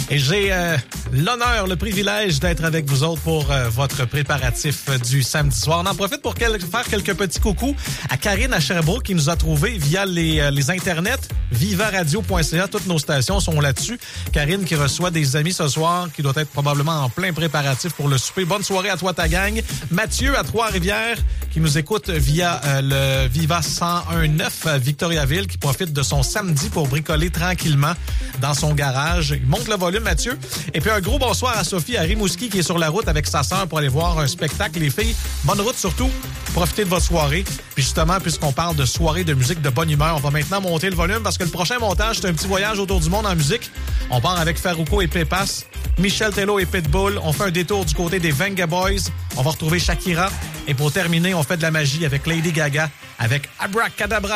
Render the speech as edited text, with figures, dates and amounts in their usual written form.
Et j'ai l'honneur, le privilège d'être avec vous autres pour votre préparatif du samedi soir. On en profite pour faire quelques petits coucous à Karine à Sherbrooke qui nous a trouvés via les internets, vivaradio.ca. Toutes nos stations sont là-dessus. Karine qui reçoit des amis ce soir, qui doit être probablement en plein préparatif pour le souper. Bonne soirée à toi, ta gang. Mathieu à Trois-Rivières qui nous écoute via le Viva 101.9 Victoriaville, qui profite de son samedi pour bricoler tranquillement dans son garage. Il monte le volume, Mathieu. Et puis un gros bonsoir à Sophie à Rimouski qui est sur la route avec sa sœur pour aller voir un spectacle. Les filles, bonne route surtout. Profitez de votre soirée. Puis justement, puisqu'on parle de soirée de musique de bonne humeur, on va maintenant monter le volume parce que le prochain montage, c'est un petit voyage autour du monde en musique. On part avec Farruko et Pépas, Michel Tello et Pitbull. On fait un détour du côté des Venga Boys. On va retrouver Shakira. Et pour terminer, on fait de la magie avec Lady Gaga avec Abracadabra.